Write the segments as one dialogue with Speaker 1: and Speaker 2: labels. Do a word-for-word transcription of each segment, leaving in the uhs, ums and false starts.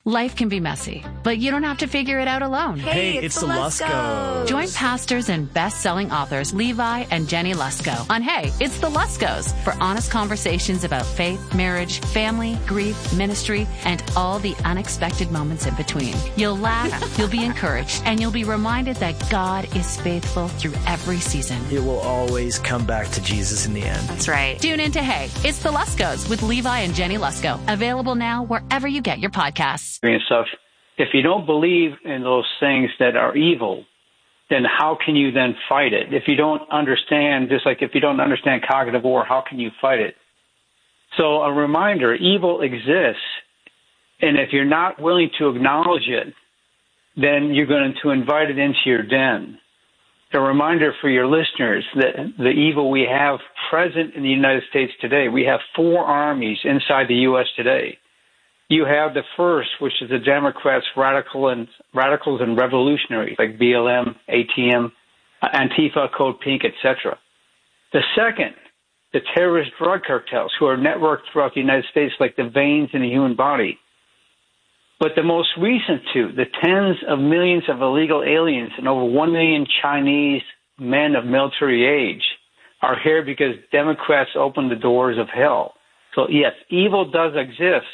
Speaker 1: Life can be messy, but you don't have to figure it out alone.
Speaker 2: Hey,
Speaker 3: Hey,
Speaker 2: it's,
Speaker 3: it's
Speaker 2: the
Speaker 3: the
Speaker 2: Luskos.
Speaker 3: Luskos.
Speaker 1: Join pastors and best-selling authors Levi and Jenny Lusko on Hey, It's the Luskos for honest conversations about faith, marriage, family, grief, ministry, and all the unexpected moments in between. You'll laugh, you'll be encouraged, and you'll be reminded that God is faithful through every season.
Speaker 2: It will always come back to Jesus in the end.
Speaker 1: That's right. Tune in to Hey, It's the Luskos with Levi and Jenny Lusko. Available now wherever you get your podcasts.
Speaker 4: And stuff. If you don't believe in those things that are evil, then how can you then fight it? If you don't understand, just like if you don't understand cognitive war, how can you fight it? So a reminder, evil exists, and if you're not willing to acknowledge it, then you're going to invite it into your den. A reminder for your listeners that the evil we have present in the United States today, we have four armies inside the U S today. You have the first, which is the Democrats, radical and radicals and revolutionaries like B L M, A T M, Antifa, Code Pink, et cetera. The second, the terrorist drug cartels who are networked throughout the United States like the veins in the human body. But the most recent two, the tens of millions of illegal aliens and over one million Chinese men of military age are here because Democrats opened the doors of hell. So yes, evil does exist.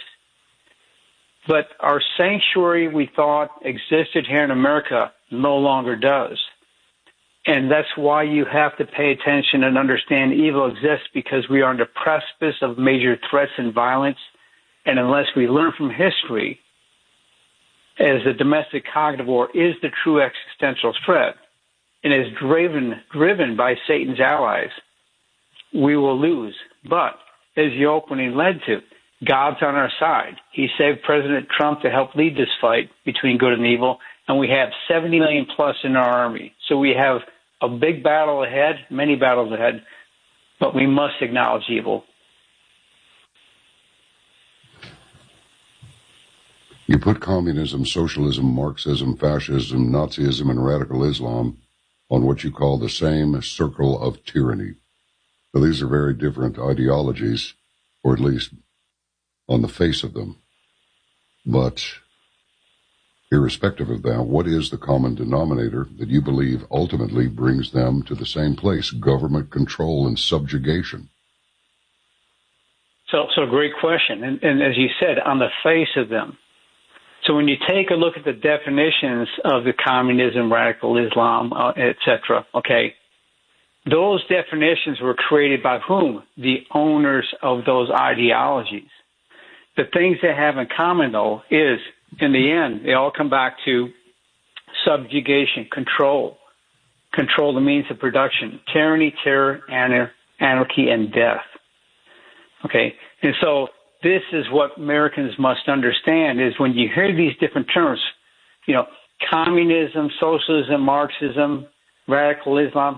Speaker 4: But our sanctuary we thought existed here in America no longer does. And that's why you have to pay attention and understand evil exists, because we are on the precipice of major threats and violence. And unless we learn from history, as the domestic cognitive war is the true existential threat and is driven, driven by Satan's allies, we will lose. But as the opening led to, God's on our side. He saved President Trump to help lead this fight between good and evil, and we have seventy million plus in our army. So we have a big battle ahead, many battles ahead, but we must acknowledge evil.
Speaker 5: You put communism, socialism, Marxism, fascism, Nazism, and radical Islam on what you call the same circle of tyranny. Now, these are very different ideologies, or at least on the face of them. But irrespective of that, what is the common denominator that you believe ultimately brings them to the same place, government control and subjugation?
Speaker 4: So, so great question. And, and as you said, on the face of them. So when you take a look at the definitions of the communism, radical Islam, uh, et cetera, okay, those definitions were created by whom? The owners of those ideologies. The things they have in common, though, is, in the end, they all come back to subjugation, control, control the means of production, tyranny, terror, anarchy, and death. Okay, and so this is what Americans must understand, is when you hear these different terms, you know, communism, socialism, Marxism, radical Islam,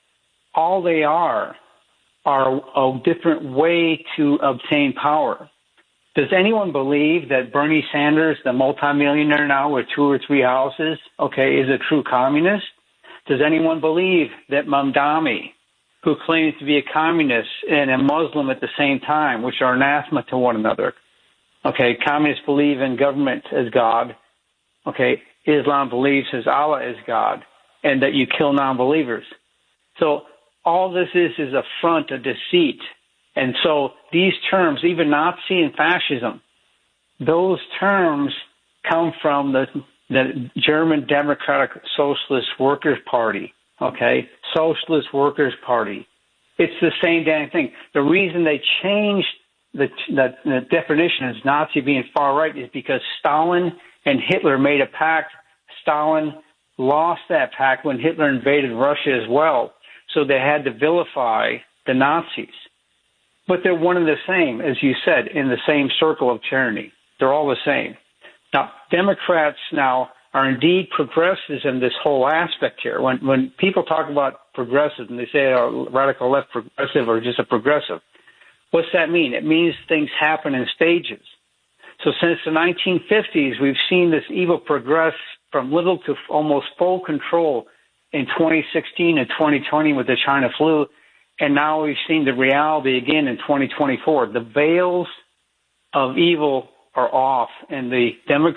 Speaker 4: all they are are a different way to obtain power. Does anyone believe that Bernie Sanders, the multimillionaire now with two or three houses, okay, is a true communist? Does anyone believe that Mamdani, who claims to be a communist and a Muslim at the same time, which are anathema to one another, okay, communists believe in government as God, okay, Islam believes as Allah is God, and that you kill non-believers. So all this is is a front, a deceit. And so these terms, even Nazi and fascism, those terms come from the, the German Democratic Socialist Workers' Party, okay? Socialist Workers' Party. It's the same damn thing. The reason they changed the, the, the definition as Nazi being far right is because Stalin and Hitler made a pact. Stalin lost that pact when Hitler invaded Russia as well. So they had to vilify the Nazis. But they're one and the same, as you said, in the same circle of tyranny. They're all the same. Now, Democrats now are indeed progressives in this whole aspect here. When when people talk about progressive and they say a radical left progressive or just a progressive, what's that mean? It means things happen in stages. So since the nineteen fifties, we've seen this evil progress from little to almost full control in twenty sixteen and twenty twenty with the China flu. And now we've seen the reality again in twenty twenty-four. The veils of evil are off, and the Democrats